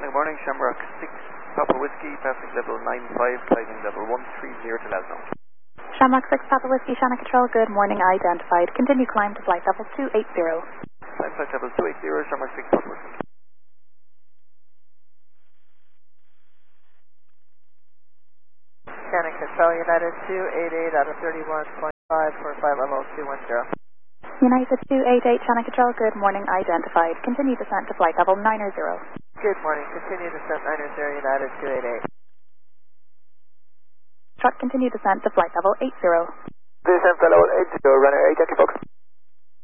Good morning, Shamrock 6, Papa Whiskey, passing level 95, climbing level 130 to Lesno. Shamrock 6, Papa Whiskey, Shannon Control, good morning, identified. Continue climb to flight level 280. Climb flight level 280, Shamrock 6, Papa Whiskey. Shannon Control, United 288 out of 31.5 for flight level 210. United 288, Shannon Control, good morning, identified. Continue descent to flight level 900. Good morning, continue descent 90, United 288. Truck, continue descent to flight level 80. Descent level 80, runner 8, Yankee Fox.